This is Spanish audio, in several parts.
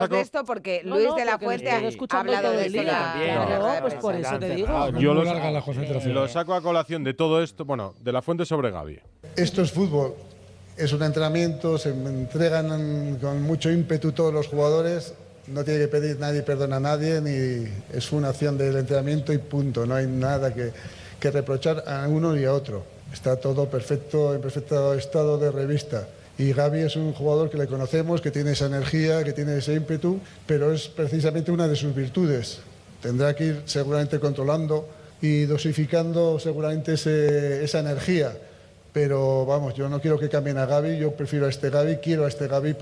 de esto porque No, Luis no, de la porque Fuente estoy ha escuchando hablado todo de el esto. día. Claro, pues por eso te digo. Yo Muy lo, larga la concentración. lo saco a colación de todo esto, bueno, de la Fuente sobre Gavi. Esto es fútbol, es un entrenamiento, se entregan con mucho ímpetu todos los jugadores, no tiene que pedir nadie perdón a nadie, ni es una acción del entrenamiento y punto, no hay nada que reprochar a uno ni a otro. Está todo perfecto, en perfecto estado de revista. Y Gavi es un jugador que le conocemos, que tiene esa energía, que tiene ese ímpetu, pero es precisamente una de sus virtudes. Tendrá que ir seguramente controlando y dosificando seguramente esa energía. Pero vamos, yo no quiero que cambien a Gavi, yo prefiero a este Gavi, quiero a este Gavi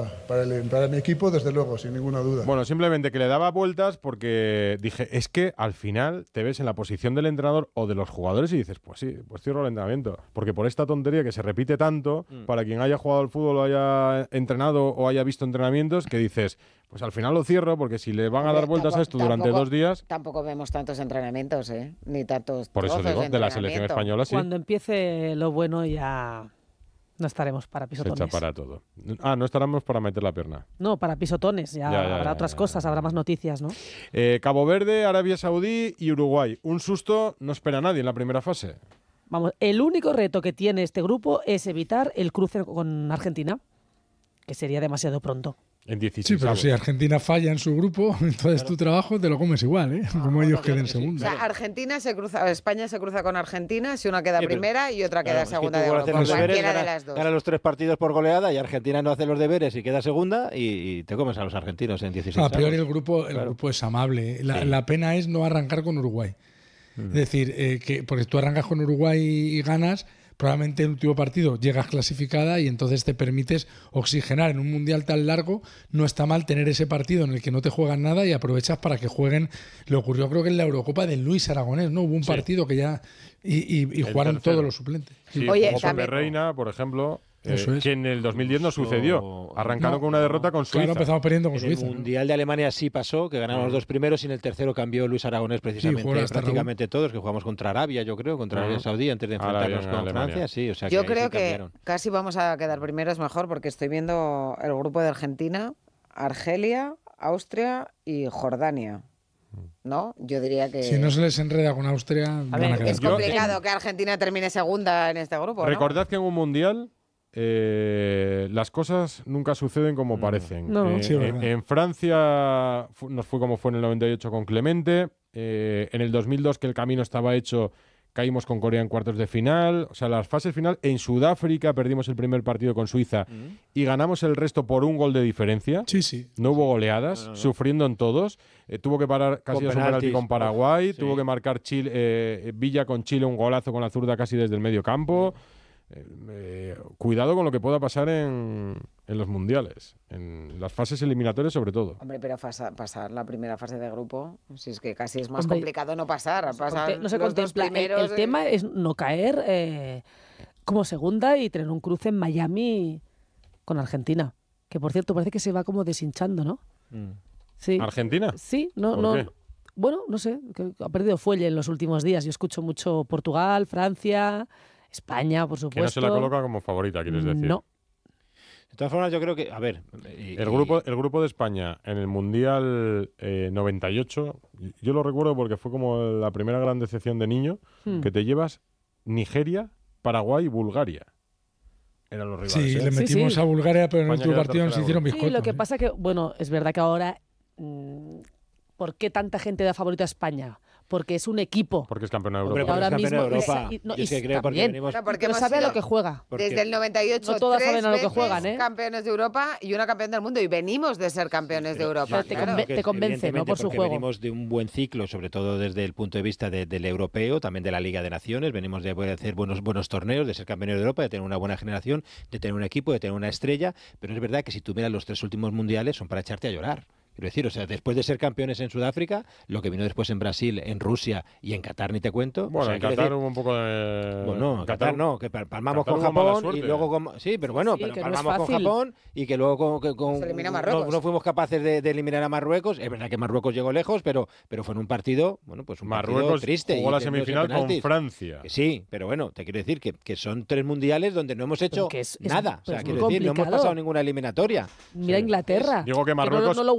para mi equipo, desde luego, sin ninguna duda. Bueno, simplemente que le daba vueltas porque dije, es que al final te ves en la posición del entrenador o de los jugadores y dices, pues sí, pues cierro el entrenamiento. Porque por esta tontería que se repite tanto, para quien haya jugado al fútbol o haya entrenado o haya visto entrenamientos, que dices, pues al final lo cierro porque si le van a dar vueltas a esto durante 2 días... Tampoco vemos tantos entrenamientos, ni tantos Por eso trozos digo, de la selección española sí. Cuando empiece lo bueno ya no estaremos para Se echa pisotones. para todo. Ah, no estaremos para meter la pierna. No, para pisotones. Ya habrá otras cosas, habrá más noticias, ¿no? Cabo Verde, Arabia Saudí y Uruguay. Un susto no espera a nadie en la primera fase. Vamos, el único reto que tiene este grupo es evitar el cruce con Argentina, que sería demasiado pronto. En 16. Sí, pero si Argentina falla en su grupo, entonces tu trabajo te lo comes igual, ¿eh? Como ellos queden segundo. O sea, España se cruza con Argentina si una queda primera y otra queda segunda de grupo. Cualquiera de las dos. Gana los 3 partidos por goleada y Argentina no hace los deberes y queda segunda y te comes a los argentinos en 16. A priori el grupo es amable. La pena es no arrancar con Uruguay. Es decir, porque tú arrancas con Uruguay y ganas, probablemente en el último partido llegas clasificada y entonces te permites oxigenar. En un mundial tan largo no está mal tener ese partido en el que no te juegan nada y aprovechas para que jueguen. Le ocurrió creo que en la Eurocopa de Luis Aragonés, ¿no? Hubo un partido que ya... Y jugaron todos los suplentes. Sí, Oye, Pepe Reina, por ejemplo... Eso es. Que en el 2010 no sucedió, arrancando con una derrota con Suiza. Claro, empezamos perdiendo con En Suiza. el Mundial de Alemania sí pasó, que ganaron los 2 primeros y en el tercero cambió Luis Aragonés precisamente, prácticamente todos, que jugamos contra Arabia, yo creo, contra Arabia Saudí, antes de enfrentarnos con Francia. Sí, o sea, yo creo que casi vamos a quedar primeros mejor, porque estoy viendo el grupo de Argentina, Argelia, Austria y Jordania. ¿No? Yo diría que... Si no se les enreda con Austria... es complicado que Argentina termine segunda en este grupo, ¿no? Recordad que en un mundial las cosas nunca suceden como parecen. En Francia nos fue como fue en el 98 con Clemente. En el 2002, que el camino estaba hecho, caímos con Corea en cuartos de final. O sea, las fases final. En Sudáfrica perdimos el primer partido con Suiza y ganamos el resto por 1 gol de diferencia. Sí. No hubo goleadas, sufriendo en todos. Tuvo que parar casi un penalti con Paraguay. Tuvo que marcar Villa con Chile un golazo con la zurda casi desde el medio campo. Cuidado con lo que pueda pasar en los mundiales, en las fases eliminatorias sobre todo. Hombre, pero pasar la primera fase de grupo, si es que casi es más complicado no pasar. No se contempla. El tema es no caer como segunda y tener un cruce en Miami con Argentina, que por cierto parece que se va como deshinchando, ¿no? Sí. ¿Argentina? Sí, no. Bueno, no sé, que ha perdido fuelle en los últimos días. Yo escucho mucho Portugal, Francia, España, por supuesto. Que no se la coloca como favorita, quieres decir. No. De todas formas, yo creo que, a ver... El grupo de España en el Mundial 98, yo lo recuerdo porque fue como la primera gran decepción de niño, que te llevas Nigeria, Paraguay y Bulgaria. Eran los rivales. Sí, le metimos a Bulgaria, pero en el último partido nos hicieron bizcocho. Sí, lo que pasa que, bueno, es verdad que ahora... ¿Por qué tanta gente da favorito a España? Porque es un equipo. Porque es campeón de Europa. Hombre, porque ahora es campeón de mismo Europa. Yo es que creo porque venimos... porque no sabe a lo que juega. Desde el 98, no todas 3 saben a lo que veces juegan, ¿eh? campeones de Europa y una campeón del mundo. Y venimos de ser campeones de Europa. Te convence, ¿no? Por su juego. Venimos de un buen ciclo, sobre todo desde el punto de vista del europeo, también de la Liga de Naciones. Venimos de hacer buenos torneos, de ser campeones de Europa, de tener una buena generación, de tener un equipo, de tener una estrella. Pero es verdad que si tú miras los 3 últimos mundiales son para echarte a llorar. Quiero decir, o sea, después de ser campeones en Sudáfrica, lo que vino después en Brasil, en Rusia y en Qatar ni te cuento. Bueno, o sea, en Qatar hubo un poco de... Bueno, Qatar no, que palmamos con Japón y luego sí, pero bueno, pero palmamos con Japón y que luego no fuimos capaces de eliminar a Marruecos. Es verdad que Marruecos llegó lejos, pero fue en un partido, bueno, pues un Marruecos partido triste. Jugó la semifinal con Francia. Sí, pero bueno, te quiero decir que son 3 mundiales donde no hemos hecho nada. O sea, quiero decir, no hemos pasado ninguna eliminatoria. Mira Inglaterra. Digo que Marruecos...